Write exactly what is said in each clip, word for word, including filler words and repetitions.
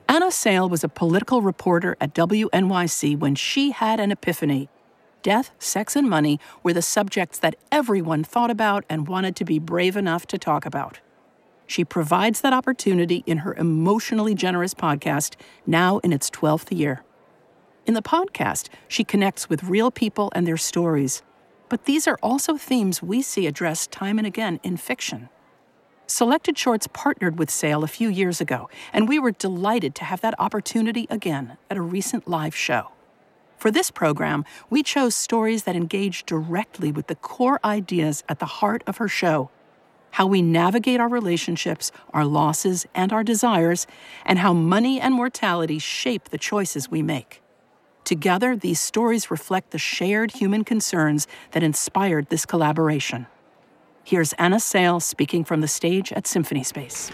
Anna Sale was a political reporter at W N Y C when she had an epiphany. Death, sex, and money were the subjects that everyone thought about and wanted to be brave enough to talk about. She provides that opportunity in her emotionally generous podcast, now in its twelfth year. In the podcast, she connects with real people and their stories. But these are also themes we see addressed time and again in fiction. Selected Shorts partnered with Sale a few years ago, and we were delighted to have that opportunity again at a recent live show. For this program, we chose stories that engage directly with the core ideas at the heart of her show: how we navigate our relationships, our losses, and our desires, and how money and mortality shape the choices we make. Together, these stories reflect the shared human concerns that inspired this collaboration. Here's Anna Sale speaking from the stage at Symphony Space.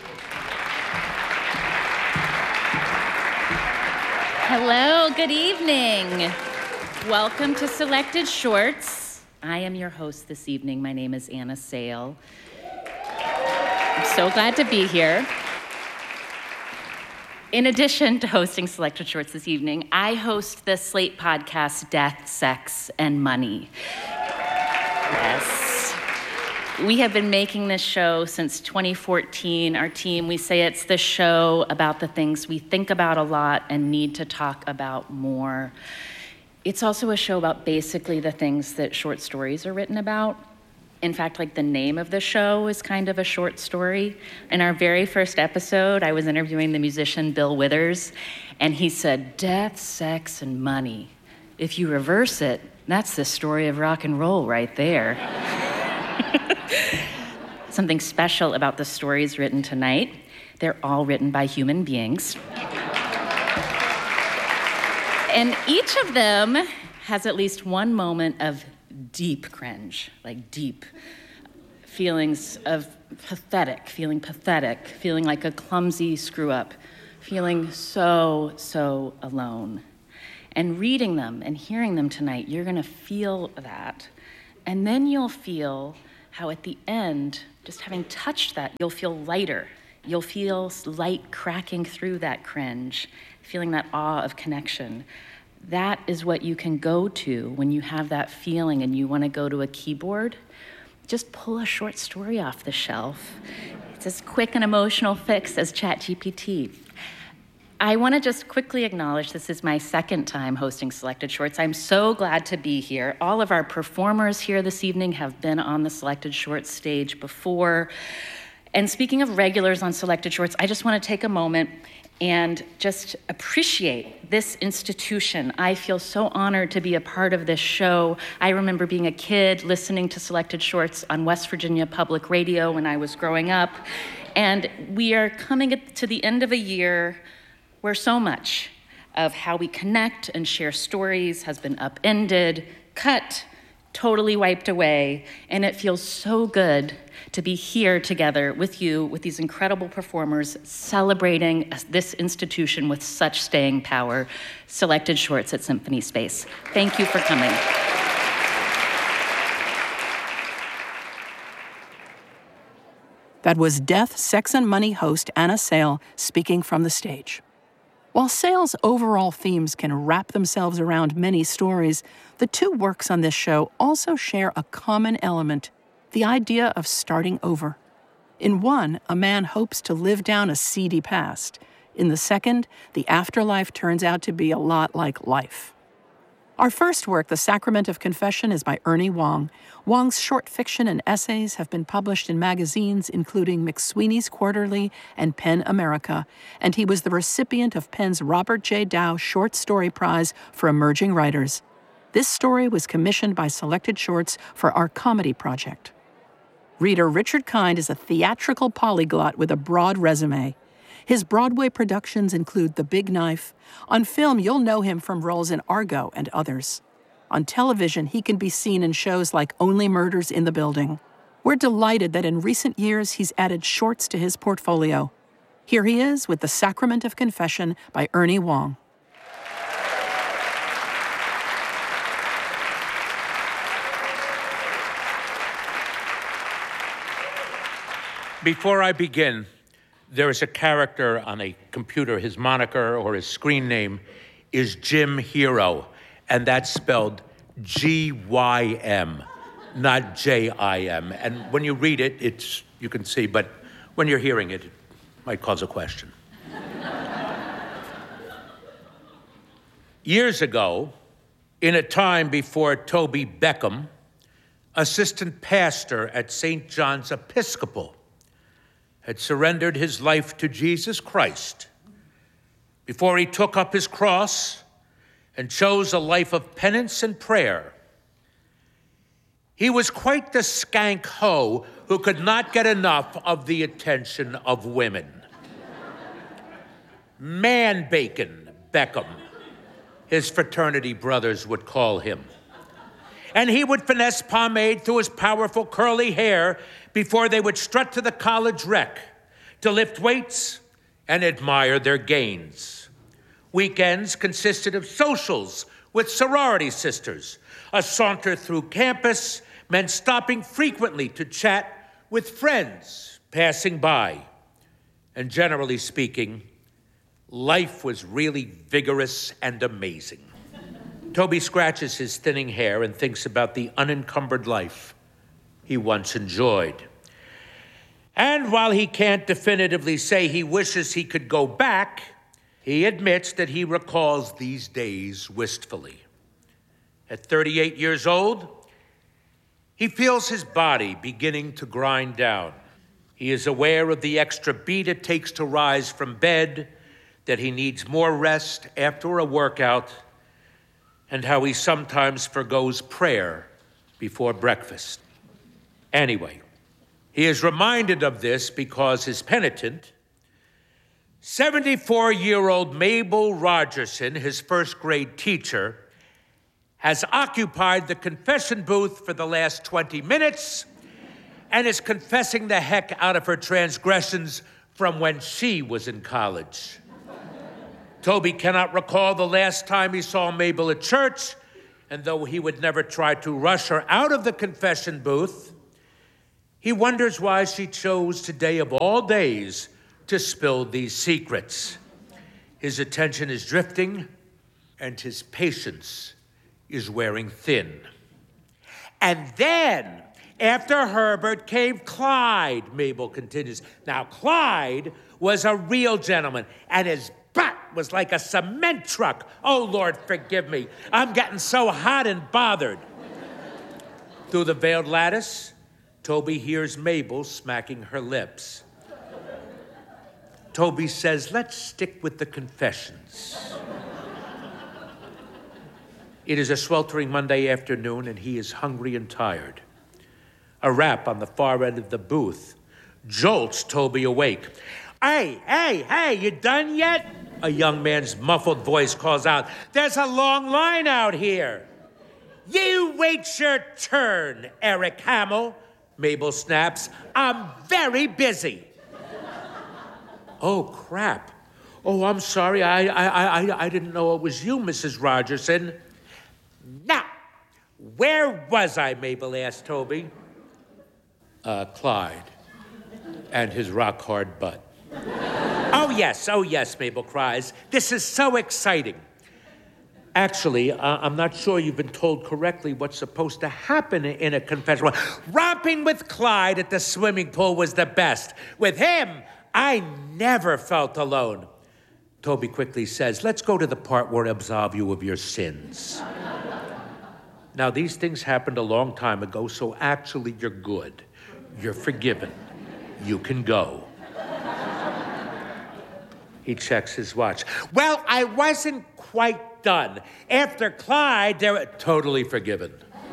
Hello, good evening. Welcome to Selected Shorts. I am your host this evening. My name is Anna Sale. I'm so glad to be here. In addition to hosting Selected Shorts this evening, I host the Slate podcast, Death, Sex, and Money. Yes. We have been making this show since twenty fourteen. Our team, we say it's the show about the things we think about a lot and need to talk about more. It's also a show about basically the things that short stories are written about. In fact, like the name of the show is kind of a short story. In our very first episode, I was interviewing the musician Bill Withers, and he said, death, sex, and money. If you reverse it, that's the story of rock and roll right there. Something special about the stories written tonight: they're all written by human beings. And each of them has at least one moment of deep cringe, like deep feelings of pathetic, feeling pathetic, feeling like a clumsy screw up, feeling so, so alone. And reading them and hearing them tonight, you're gonna feel that. And then you'll feel how at the end, just having touched that, you'll feel lighter. You'll feel light cracking through that cringe, feeling that awe of connection. That is what you can go to when you have that feeling and you want to go to a keyboard. Just pull a short story off the shelf. It's as quick and emotional fix as ChatGPT. I want to just quickly acknowledge this is my second time hosting Selected Shorts. I'm so glad to be here. All of our performers here this evening have been on the Selected Shorts stage before. And speaking of regulars on Selected Shorts, I just want to take a moment and just appreciate this institution. I feel so honored to be a part of this show. I remember being a kid listening to Selected Shorts on West Virginia Public Radio when I was growing up. And we are coming to the end of a year where so much of how we connect and share stories has been upended, cut, totally wiped away. And it feels so good to be here together with you, with these incredible performers, celebrating this institution with such staying power. Selected Shorts at Symphony Space. Thank you for coming. That was Death, Sex, and Money host Anna Sale speaking from the stage. While Sale's overall themes can wrap themselves around many stories, the two works on this show also share a common element: the idea of starting over. In one, a man hopes to live down a seedy past. In the second, the afterlife turns out to be a lot like life. Our first work, The Sacrament of Confession, is by Ernie Wong. Wong's short fiction and essays have been published in magazines including McSweeney's Quarterly and PEN America, and he was the recipient of PEN's Robert J. Dow Short Story Prize for Emerging Writers. This story was commissioned by Selected Shorts for our comedy project. Reader Richard Kind is a theatrical polyglot with a broad resume. His Broadway productions include The Big Knife. On film, you'll know him from roles in Argo and others. On television, he can be seen in shows like Only Murders in the Building. We're delighted that in recent years he's added shorts to his portfolio. Here he is with The Sacrament of Confession by Ernie Wong. Before I begin, There is a character on a computer, his moniker or his screen name is Jim Hero, and that's spelled G Y M, not J I M. And when you read it, it's you can see, but when you're hearing it, it might cause a question. Years ago, in a time before Toby Beckham, assistant pastor at Saint John's Episcopal, had surrendered his life to Jesus Christ before he took up his cross and chose a life of penance and prayer. He was quite the skank hoe who could not get enough of the attention of women. Man bacon Beckham, his fraternity brothers would call him. And he would finesse pomade through his powerful curly hair before they would strut to the college rec to lift weights and admire their gains. Weekends consisted of socials with sorority sisters. A saunter through campus meant stopping frequently to chat with friends passing by. And generally speaking, life was really vigorous and amazing. Toby scratches his thinning hair and thinks about the unencumbered life he once enjoyed. And while he can't definitively say he wishes he could go back, he admits that he recalls these days wistfully. At thirty-eight years old, he feels his body beginning to grind down. He is aware of the extra beat it takes to rise from bed, that he needs more rest after a workout, and how he sometimes forgoes prayer before breakfast. Anyway, he is reminded of this because his penitent, seventy-four-year-old Mabel Rogerson, his first-grade teacher, has occupied the confession booth for the last twenty minutes and is confessing the heck out of her transgressions from when she was in college. Toby cannot recall the last time he saw Mabel at church, and though he would never try to rush her out of the confession booth, he wonders why she chose today of all days to spill these secrets. His attention is drifting, and his patience is wearing thin. And then, after Herbert came Clyde, Mabel continues. Now, Clyde was a real gentleman, and his butt was like a cement truck. Oh, Lord, forgive me. I'm getting so hot and bothered. Through the veiled lattice, Toby hears Mabel smacking her lips. Toby says, let's stick with the confessions. It is a sweltering Monday afternoon, and he is hungry and tired. A rap on the far end of the booth jolts Toby awake. Hey, hey, hey, you done yet? A young man's muffled voice calls out, there's a long line out here. You wait your turn, Eric Hamill, Mabel snaps. I'm very busy. Oh, crap. Oh, I'm sorry. I, I, I, I didn't know it was you, Missus Rogerson. Now, where was I, Mabel asked Toby. Uh, Clyde and his rock-hard butt. Oh, yes, oh, yes, Mabel cries. This is so exciting. Actually, uh, I'm not sure you've been told correctly what's supposed to happen in a confession. Romping with Clyde at the swimming pool was the best. With him, I never felt alone. Toby quickly says, let's go to the part where I absolve you of your sins. Now, these things happened a long time ago, so actually you're good. You're forgiven. You can go. He checks his watch. Well, I wasn't quite done. After Clyde, they were totally forgiven.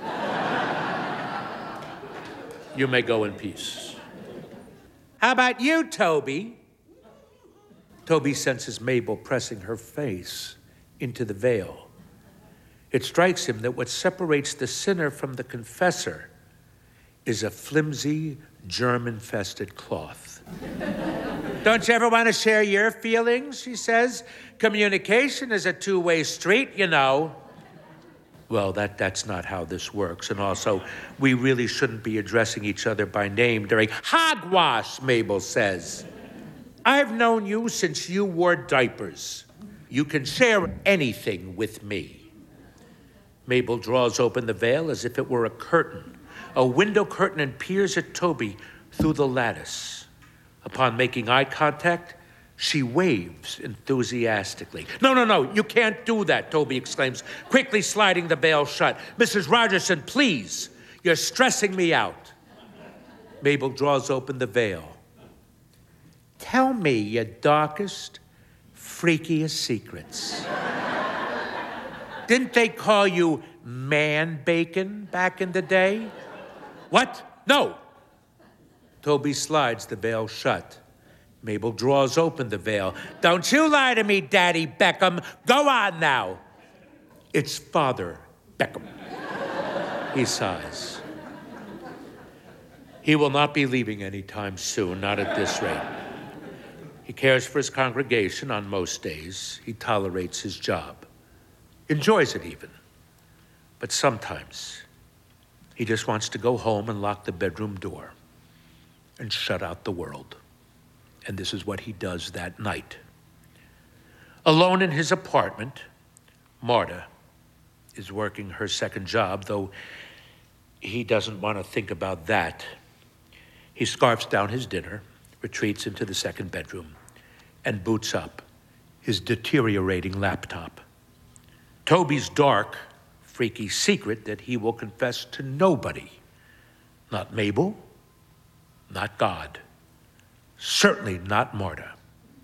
You may go in peace. How about you, Toby? Toby senses Mabel pressing her face into the veil. It strikes him that what separates the sinner from the confessor is a flimsy, germ-infested cloth. Don't you ever want to share your feelings, she says. Communication is a two-way street, you know. Well, that, that's not how this works. And also, we really shouldn't be addressing each other by name during hogwash, Mabel says. I've known you since you wore diapers. You can share anything with me. Mabel draws open the veil as if it were a curtain, a window curtain, and peers at Toby through the lattice. Upon making eye contact, she waves enthusiastically. No, no, no, you can't do that, Toby exclaims, quickly sliding the veil shut. Missus Rogerson, please, you're stressing me out. Mabel draws open the veil. Tell me your darkest, freakiest secrets. Didn't they call you man-bacon back in the day? What? No. Toby slides the veil shut. Mabel draws open the veil. Don't you lie to me, Daddy Beckham. Go on now. It's Father Beckham. He sighs. He will not be leaving anytime soon, not at this rate. He cares for his congregation on most days. He tolerates his job. Enjoys it even. But sometimes he just wants to go home and lock the bedroom door and shut out the world. And this is what he does that night. Alone in his apartment, Marta is working her second job, though he doesn't want to think about that. He scarfs down his dinner, retreats into the second bedroom, and boots up his deteriorating laptop. Toby's dark, freaky secret that he will confess to nobody. Not Mabel, not God, certainly not Marta,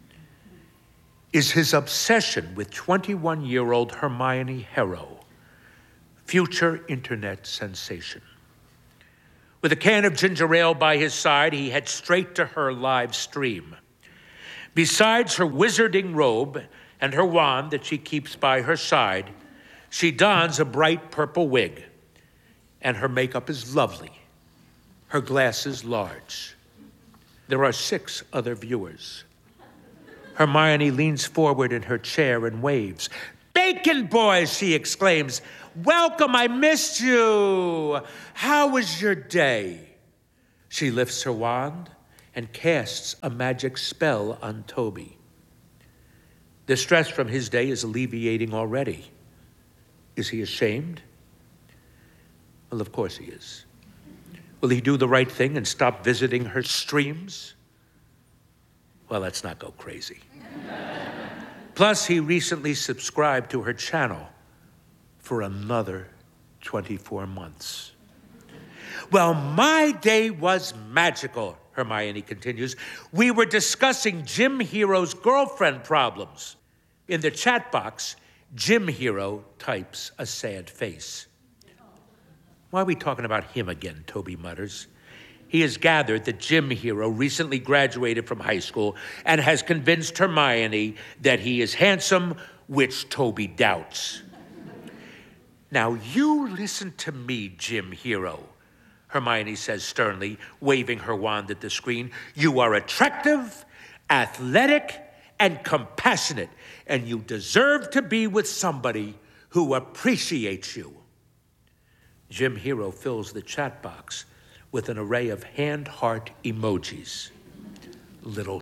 is his obsession with twenty-one-year-old Hermione Harrow, future internet sensation. With a can of ginger ale by his side, he heads straight to her live stream. Besides her wizarding robe and her wand that she keeps by her side, she dons a bright purple wig, and her makeup is lovely, her glasses large. There are six other viewers. Hermione leans forward in her chair and waves. Bacon boys, she exclaims. Welcome, I missed you. How was your day? She lifts her wand and casts a magic spell on Toby. The stress from his day is alleviating already. Is he ashamed? Well, of course he is. Will he do the right thing and stop visiting her streams? Well, let's not go crazy. Plus, he recently subscribed to her channel for another twenty-four months. Well, my day was magical, Hermione continues. We were discussing Jim Hero's girlfriend problems. In the chat box, Jim Hero types a sad face. Why are we talking about him again, Toby mutters. He has gathered that Jim Hero recently graduated from high school and has convinced Hermione that he is handsome, which Toby doubts. Now, you listen to me, Jim Hero, Hermione says sternly, waving her wand at the screen. You are attractive, athletic, and compassionate, and you deserve to be with somebody who appreciates you. Jim Hero fills the chat box with an array of hand heart emojis. Little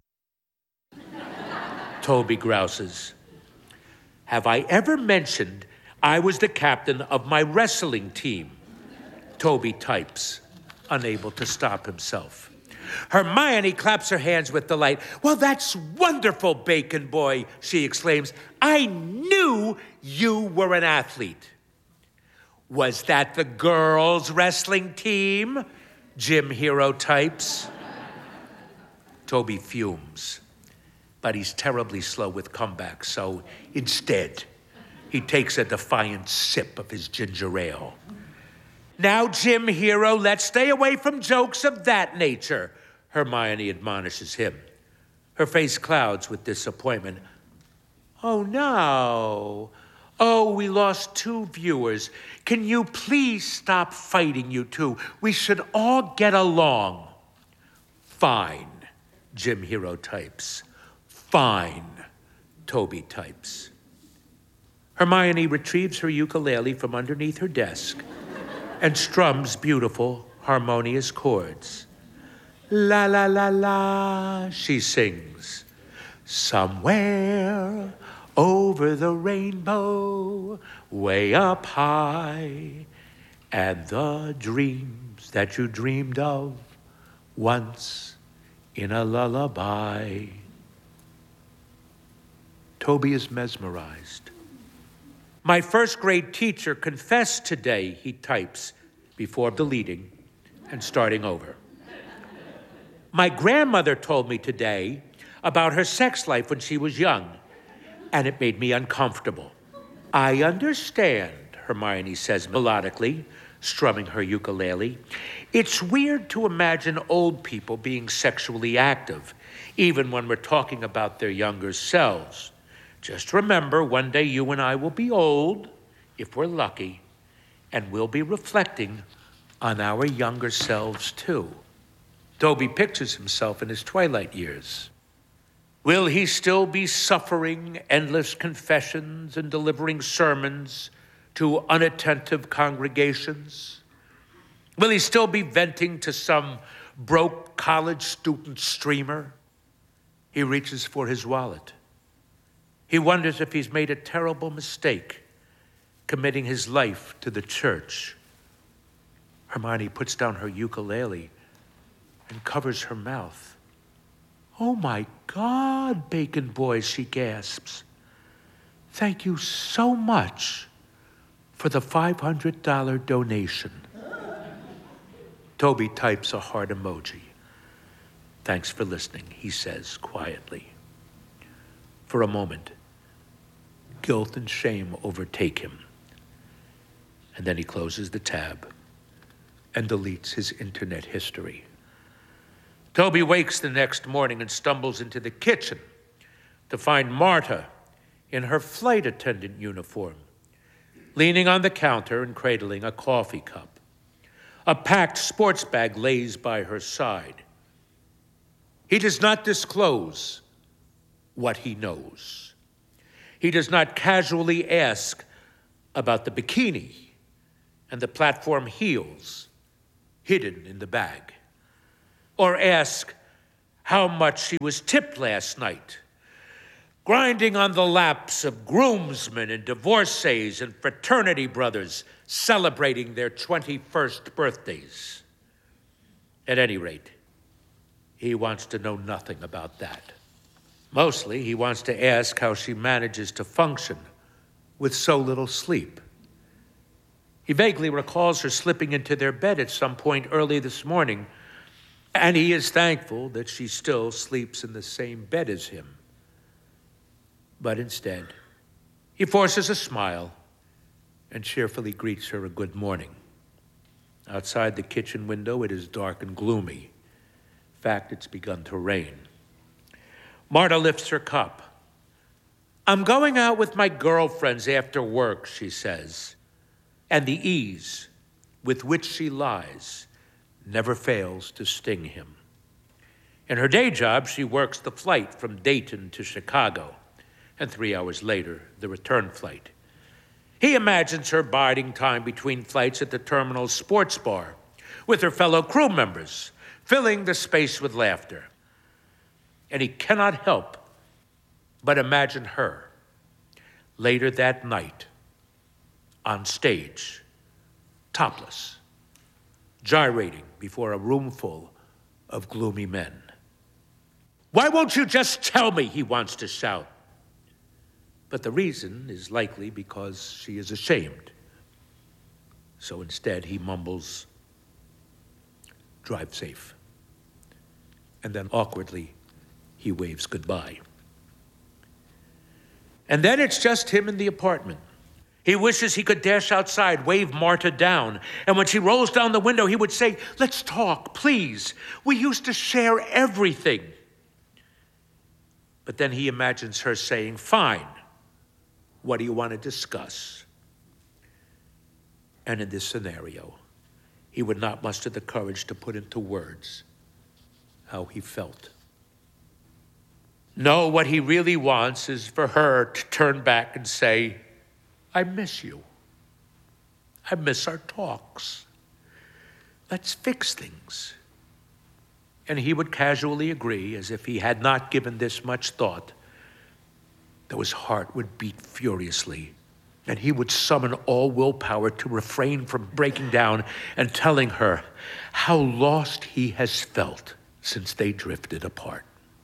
Toby grouses. Have I ever mentioned I was the captain of my wrestling team? Toby types, unable to stop himself. Hermione claps her hands with delight. Well, that's wonderful, Bacon Boy, she exclaims. I knew you were an athlete. Was that the girls' wrestling team? Jim Hero types. Toby fumes, but he's terribly slow with comebacks, so instead, he takes a defiant sip of his ginger ale. Now, Jim Hero, let's stay away from jokes of that nature, Hermione admonishes him. Her face clouds with disappointment. Oh, no. Oh, we lost two viewers. Can you please stop fighting, you two? We should all get along. Fine, Jim Hero types. Fine, Toby types. Hermione retrieves her ukulele from underneath her desk and strums beautiful, harmonious chords. La, la, la, la, she sings. Somewhere over the rainbow, way up high, and the dreams that you dreamed of once in a lullaby. Toby is mesmerized. My first grade teacher confessed today, he types before deleting and starting over. My grandmother told me today about her sex life when she was young, and it made me uncomfortable. I understand, Hermione says melodically, strumming her ukulele. It's weird to imagine old people being sexually active, even when we're talking about their younger selves. Just remember, one day you and I will be old, if we're lucky, and we'll be reflecting on our younger selves too. Toby pictures himself in his twilight years. Will he still be suffering endless confessions and delivering sermons to unattentive congregations? Will he still be venting to some broke college student streamer? He reaches for his wallet. He wonders if he's made a terrible mistake committing his life to the church. Hermione puts down her ukulele and covers her mouth. Oh my God, Bacon Boy, she gasps. Thank you so much for the five hundred dollars donation. Toby types a heart emoji. Thanks for listening, he says quietly. For a moment, guilt and shame overtake him. And then he closes the tab and deletes his internet history. Toby wakes the next morning and stumbles into the kitchen to find Marta in her flight attendant uniform, leaning on the counter and cradling a coffee cup. A packed sports bag lays by her side. He does not disclose what he knows. He does not casually ask about the bikini and the platform heels hidden in the bag, or ask how much she was tipped last night, grinding on the laps of groomsmen and divorcees and fraternity brothers celebrating their twenty-first birthdays. At any rate, he wants to know nothing about that. Mostly, he wants to ask how she manages to function with so little sleep. He vaguely recalls her slipping into their bed at some point early this morning, and he is thankful that she still sleeps in the same bed as him. But instead, he forces a smile and cheerfully greets her a good morning. Outside the kitchen window, it is dark and gloomy. In fact, it's begun to rain. Marta lifts her cup. I'm going out with my girlfriends after work, she says, and the ease with which she lies never fails to sting him. In her day job, she works the flight from Dayton to Chicago, and three hours later, the return flight. He imagines her biding time between flights at the terminal's sports bar with her fellow crew members, filling the space with laughter. And he cannot help but imagine her later that night on stage, topless, gyrating before a room full of gloomy men. Why won't you just tell me, he wants to shout. But the reason is likely because she is ashamed. So instead he mumbles, drive safe. And then awkwardly, he waves goodbye. And then it's just him in the apartment. He wishes he could dash outside, wave Marta down. And when she rolls down the window, he would say, let's talk, please. We used to share everything. But then he imagines her saying, fine, what do you want to discuss? And in this scenario, he would not muster the courage to put into words how he felt. No, what he really wants is for her to turn back and say, I miss you. I miss our talks. Let's fix things. and he would casually agree as if he had not given this much thought, though his heart would beat furiously, and he would summon all willpower to refrain from breaking down and telling her how lost he has felt since they drifted apart.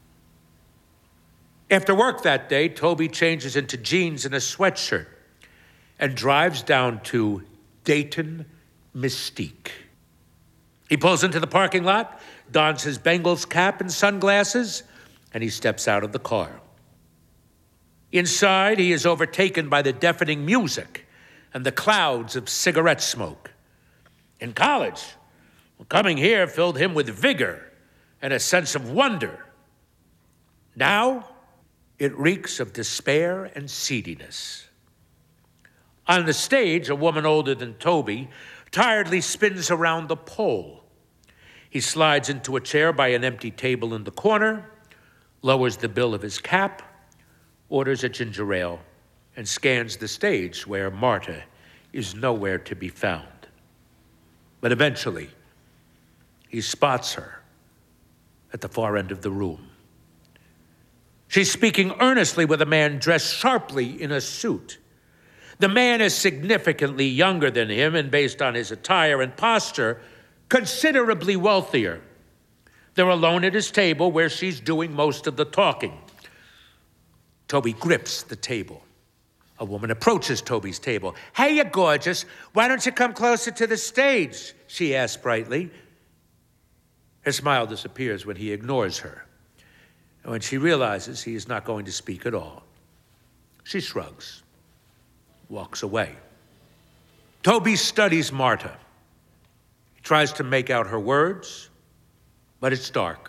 After work that day, Toby changes into jeans and a sweatshirt and drives down to Dayton Mystique. He pulls into the parking lot, dons his Bengals cap and sunglasses, and he steps out of the car. Inside, he is overtaken by the deafening music and the clouds of cigarette smoke. In college, coming here filled him with vigor and a sense of wonder. Now, it reeks of despair and seediness. On the stage, a woman older than Toby tiredly spins around the pole. He slides into a chair by an empty table in the corner, lowers the bill of his cap, orders a ginger ale, and scans the stage where Marta is nowhere to be found. But eventually, he spots her at the far end of the room. She's speaking earnestly with a man dressed sharply in a suit. The man is significantly younger than him, and based on his attire and posture, considerably wealthier. They're alone at his table where she's doing most of the talking. Toby grips the table. A woman approaches Toby's table. "Hey, you gorgeous. Why don't you come closer to the stage?" she asks brightly. Her smile disappears when he ignores her. And when she realizes he is not going to speak at all, she shrugs, walks away. Toby studies Marta. He tries to make out her words, but it's dark.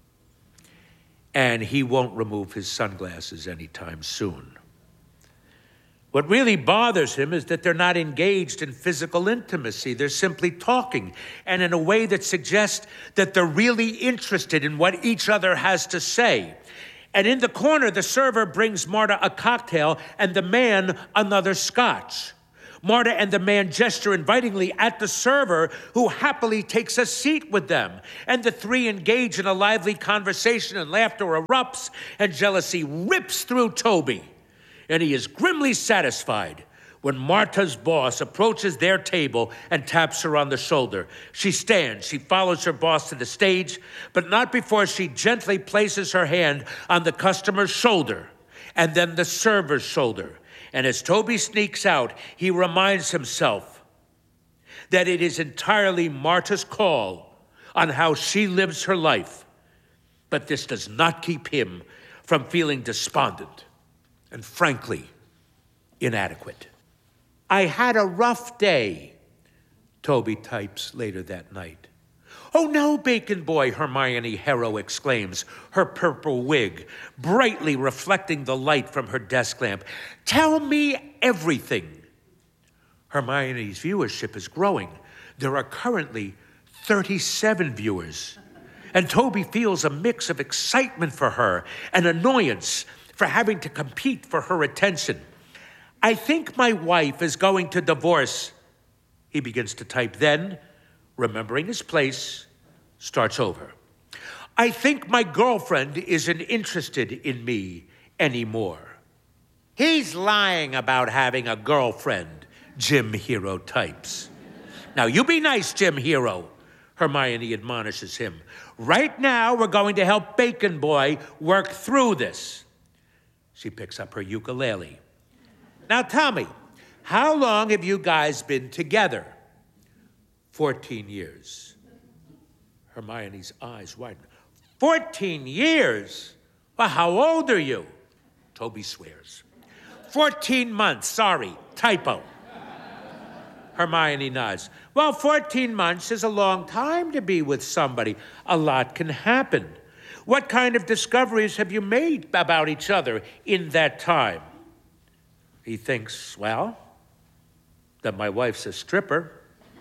And he won't remove his sunglasses anytime soon. What really bothers him is that they're not engaged in physical intimacy. They're simply talking, and in a way that suggests that they're really interested in what each other has to say. And in the corner, the server brings Marta a cocktail and the man another scotch. Marta and the man gesture invitingly at the server, who happily takes a seat with them. And the three engage in a lively conversation, and laughter erupts, and jealousy rips through Toby. And he is grimly satisfied when Marta's boss approaches their table and taps her on the shoulder. She stands. She follows her boss to the stage, but not before she gently places her hand on the customer's shoulder and then the server's shoulder. And as Toby sneaks out, he reminds himself that it is entirely Marta's call on how she lives her life. But this does not keep him from feeling despondent and, frankly, inadequate. "I had a rough day," Toby types later that night. "Oh no, Bacon Boy," Hermione Harrow exclaims, her purple wig brightly reflecting the light from her desk lamp. "Tell me everything." Hermione's viewership is growing. There are currently thirty-seven viewers, and Toby feels a mix of excitement for her and annoyance for having to compete for her attention. "I think my wife is going to divorce," he begins to type, then, remembering his place, starts over. "I think my girlfriend isn't interested in me anymore." "He's lying about having a girlfriend," Jim Hero types. "Now, you be nice, Jim Hero," Hermione admonishes him. "Right now, we're going to help Bacon Boy work through this." She picks up her ukulele. "Now, tell me, how long have you guys been together?" Fourteen years. Hermione's eyes widen. Fourteen years? Well, how old are you? Toby swears. Fourteen months, sorry, typo. Hermione nods. Well, fourteen months is a long time to be with somebody. A lot can happen. What kind of discoveries have you made about each other in that time? He thinks, well, that my wife's a stripper.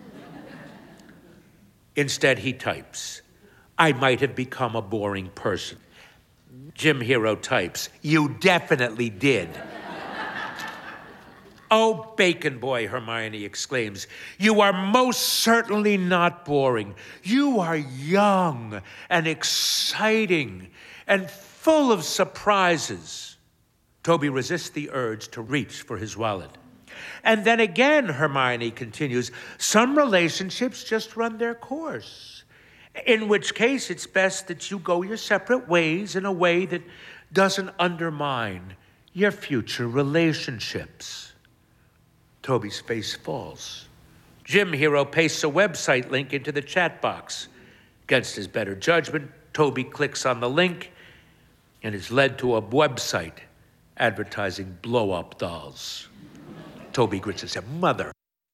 Instead, he types, I might have become a boring person. Jim Hero types, you definitely did. "Oh, Bacon Boy," Hermione exclaims, "you are most certainly not boring. You are young and exciting and full of surprises." Toby resists the urge to reach for his wallet. "And then again," Hermione continues, "some relationships just run their course, in which case it's best that you go your separate ways in a way that doesn't undermine your future relationships." Toby's face falls. Gym Hero pastes a website link into the chat box. Against his better judgment, Toby clicks on the link and is led to a website advertising blow-up dolls. Toby grits his teeth. "Mother."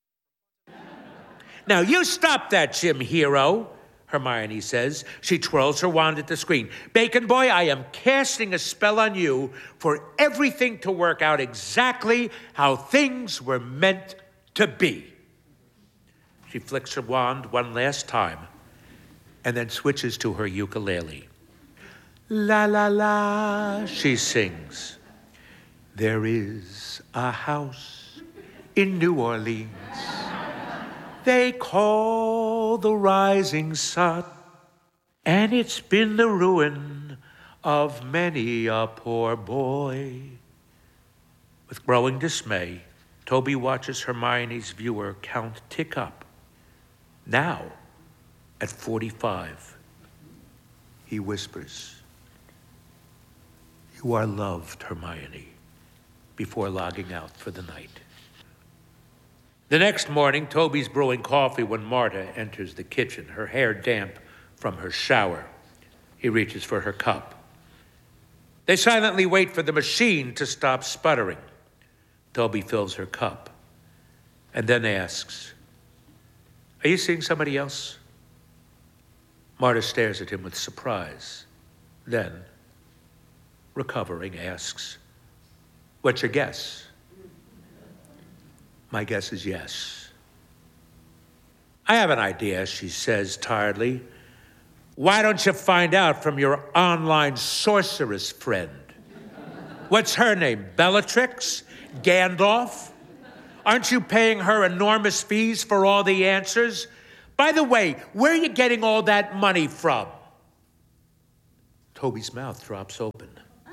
"Now you stop that, Gym Hero," Hermione says. She twirls her wand at the screen. "Bacon Boy, I am casting a spell on you for everything to work out exactly how things were meant to be." She flicks her wand one last time and then switches to her ukulele. "La la la," she sings. "There is a house in New Orleans they call the Rising Sun, and it's been the ruin of many a poor boy." With growing dismay, Toby watches Hermione's viewer count tick up. Now, at forty-five, he whispers, "You are loved, Hermione," before logging out for the night. The next morning, Toby's brewing coffee when Marta enters the kitchen, her hair damp from her shower. He reaches for her cup. They silently wait for the machine to stop sputtering. Toby fills her cup and then asks, "Are you seeing somebody else?" Marta stares at him with surprise. Then, recovering, asks, "What's your guess?" "My guess is yes." "I have an idea," she says tiredly. "Why don't you find out from your online sorceress friend? What's her name? Bellatrix? Gandalf? Aren't you paying her enormous fees for all the answers? By the way, where are you getting all that money from?" Toby's mouth drops open.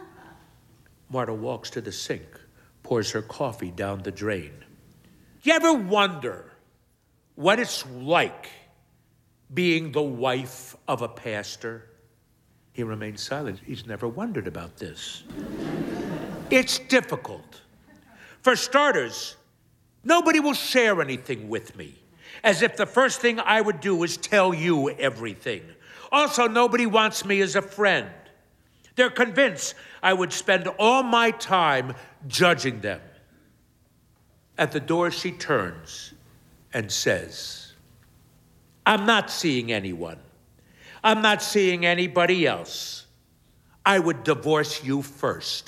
Marta walks to the sink, pours her coffee down the drain. "You ever wonder what it's like being the wife of a pastor?" He remains silent. He's never wondered about this. "It's difficult. For starters, nobody will share anything with me, as if the first thing I would do is tell you everything. Also, nobody wants me as a friend. They're convinced I would spend all my time judging them." At the door, she turns and says, "I'm not seeing anyone. I'm not seeing anybody else. I would divorce you first."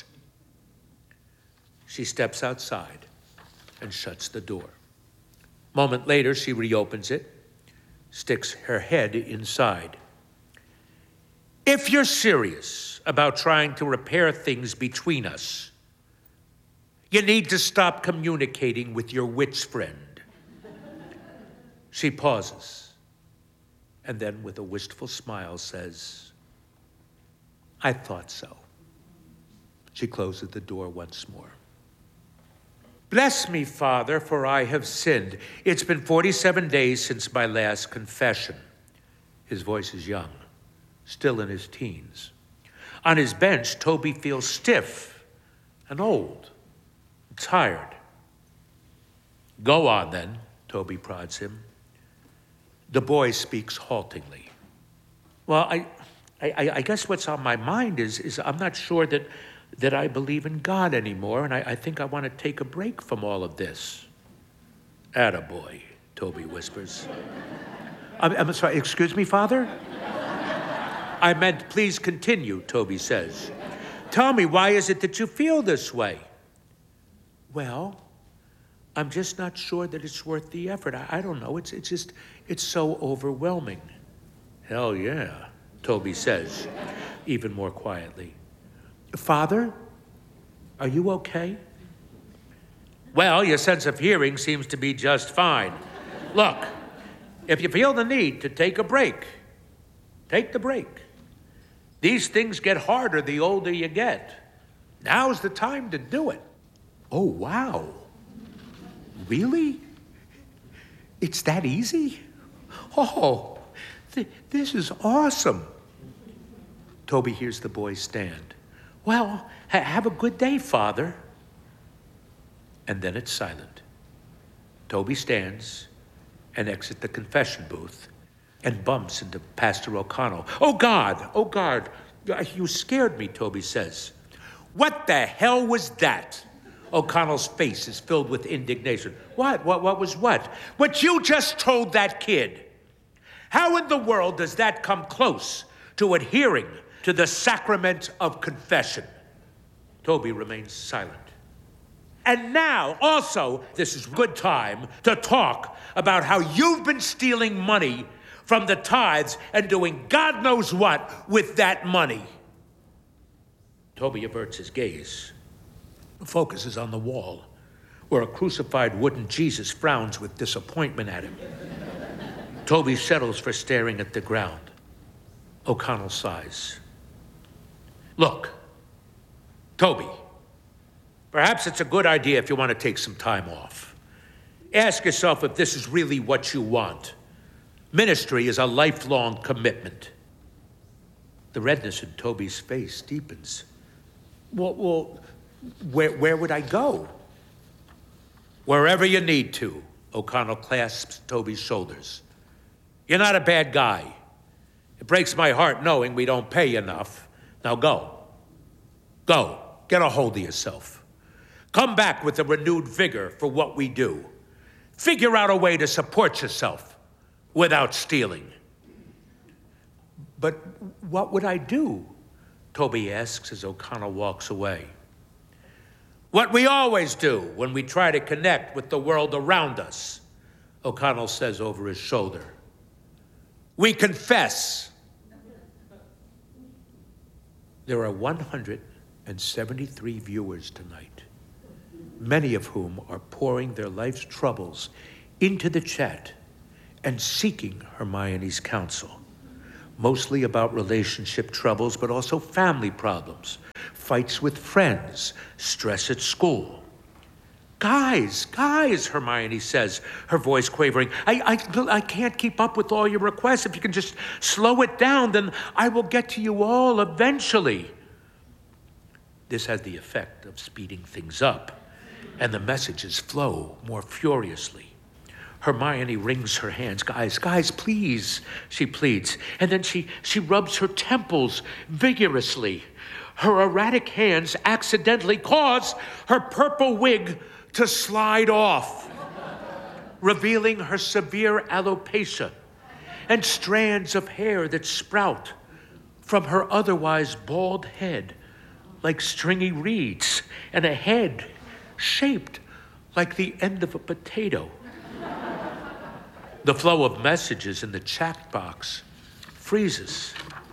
She steps outside and shuts the door. A moment later, she reopens it, sticks her head inside. "If you're serious about trying to repair things between us, you need to stop communicating with your witch friend." She pauses, and then with a wistful smile says, "I thought so." She closes the door once more. "Bless me, Father, for I have sinned. It's been forty-seven days since my last confession." His voice is young, still in his teens. On his bench, Toby feels stiff and old. Tired. "Go on, then," Toby prods him. The boy speaks haltingly. "Well, I, I, I guess what's on my mind is, is I'm not sure that, that I believe in God anymore, and I, I think I want to take a break from all of this." "Attaboy," Toby whispers. I'm, I'm sorry, excuse me, Father?" "I meant please continue," Toby says. "Tell me, why is it that you feel this way?" "Well, I'm just not sure that it's worth the effort. I, I don't know. It's it's just, it's so overwhelming." "Hell yeah," Toby says, even more quietly. "Father, are you okay?" Well, your sense of hearing seems to be just fine. Look, if you feel the need to take a break, take the break. These things get harder the older you get. Now's the time to do it. Oh, wow. Really? It's that easy? Oh, th- this is awesome. Toby hears the boy stand. Well, ha- have a good day, Father. And then it's silent. Toby stands and exits the confession booth and bumps into Pastor O'Connell. Oh, God, oh, God, you scared me, Toby says. What the hell was that? O'Connell's face is filled with indignation. What? What, what was what? What you just told that kid. How in the world does that come close to adhering to the sacrament of confession? Toby remains silent. And now, also, this is a good time to talk about how you've been stealing money from the tithes and doing God knows what with that money. Toby averts his gaze, focuses on the wall, where a crucified wooden Jesus frowns with disappointment at him. Toby settles for staring at the ground. O'Connell sighs. Look, Toby, perhaps it's a good idea if you want to take some time off. Ask yourself if this is really what you want. Ministry is a lifelong commitment. The redness in Toby's face deepens. Well, well where, where would I go? Wherever you need to, O'Connell clasps Toby's shoulders. You're not a bad guy. It breaks my heart knowing we don't pay enough. Now go. Go. Get a hold of yourself. Come back with a renewed vigor for what we do. Figure out a way to support yourself without stealing. But what would I do? Toby asks as O'Connell walks away. What we always do when we try to connect with the world around us, O'Connell says over his shoulder. We confess. There are one hundred seventy-three viewers tonight, many of whom are pouring their life's troubles into the chat and seeking Hermione's counsel, mostly about relationship troubles, but also family problems, fights with friends, stress at school. Guys, guys, Hermione says, her voice quavering, I, I, I can't keep up with all your requests. If you can just slow it down, then I will get to you all eventually. This has the effect of speeding things up, and the messages flow more furiously. Hermione wrings her hands. Guys, guys, please, she pleads. And then she, she rubs her temples vigorously. Her erratic hands accidentally cause her purple wig to slide off, revealing her severe alopecia and strands of hair that sprout from her otherwise bald head like stringy reeds, and a head shaped like the end of a potato. The flow of messages in the chat box freezes.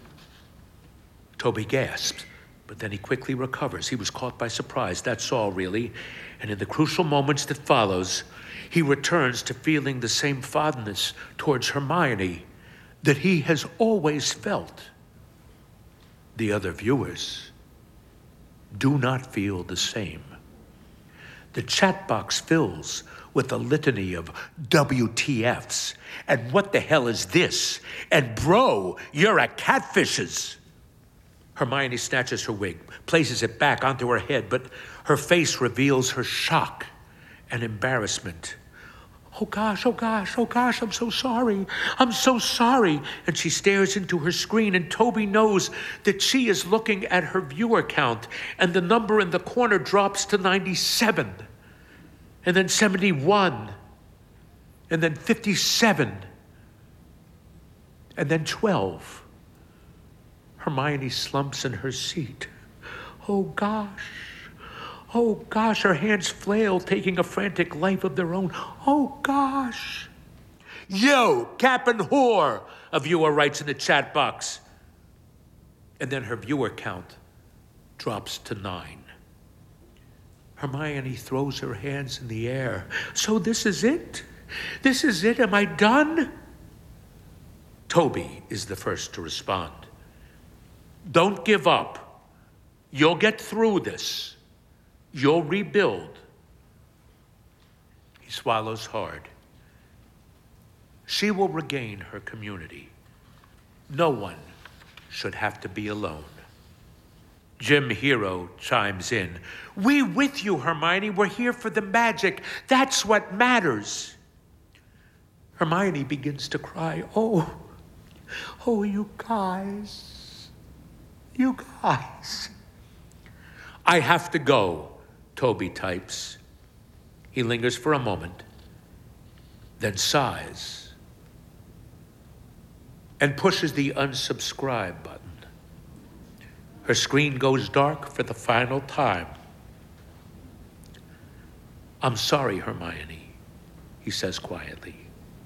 Toby gasps, but then he quickly recovers. He was caught by surprise, that's all really. And in the crucial moments that follows, he returns to feeling the same fondness towards Hermione that he has always felt. The other viewers do not feel the same. The chat box fills with a litany of W T Fs and what the hell is this? And bro, you're a catfishes. Hermione snatches her wig, places it back onto her head, but her face reveals her shock and embarrassment. Oh gosh, oh gosh, oh gosh, I'm so sorry. I'm so sorry. And she stares into her screen, and Toby knows that she is looking at her viewer count, and the number in the corner drops to ninety-seven, and then seventy-one, and then fifty-seven, and then twelve. Hermione slumps in her seat. Oh gosh. Oh gosh, her hands flail, taking a frantic life of their own. Oh gosh. Yo, cap and whore, a viewer writes in the chat box. And then her viewer count drops to nine. Hermione throws her hands in the air. So this is it? This is it? Am I done? Toby is the first to respond. Don't give up. You'll get through this. You'll rebuild. He swallows hard. She will regain her community. No one should have to be alone. Jim Hero chimes in. We with you, Hermione. We're here for the magic. That's what matters. Hermione begins to cry. Oh, oh, you guys. You guys. I have to go, Toby types. He lingers for a moment, then sighs and pushes the unsubscribe button. Her screen goes dark for the final time. I'm sorry, Hermione, he says quietly.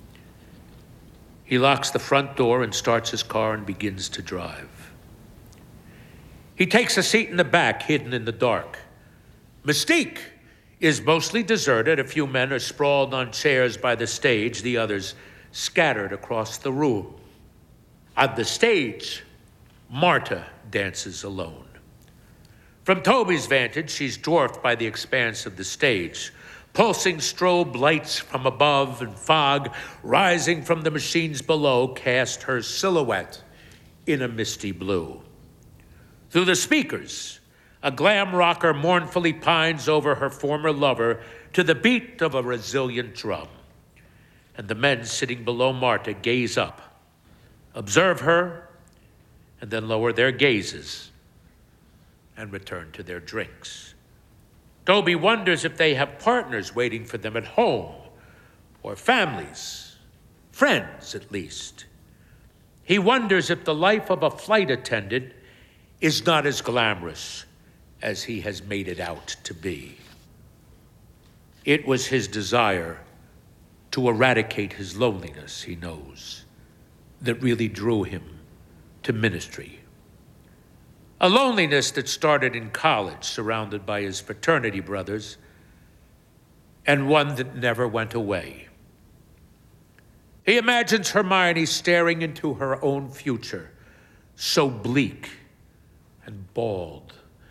He locks the front door and starts his car and begins to drive. He takes a seat in the back, hidden in the dark. Mystique is mostly deserted. A few men are sprawled on chairs by the stage, the others scattered across the room. On the stage, Marta dances alone. From Toby's vantage, she's dwarfed by the expanse of the stage. Pulsing strobe lights from above and fog rising from the machines below cast her silhouette in a misty blue. Through the speakers, a glam rocker mournfully pines over her former lover to the beat of a resilient drum. And the men sitting below Marta gaze up, observe her, and then lower their gazes and return to their drinks. Toby wonders if they have partners waiting for them at home, or families, friends at least. He wonders if the life of a flight attendant is not as glamorous as he has made it out to be. It was his desire to eradicate his loneliness, he knows, that really drew him to ministry. A loneliness that started in college, surrounded by his fraternity brothers, and one that never went away. He imagines Hermione staring into her own future, so bleak and bald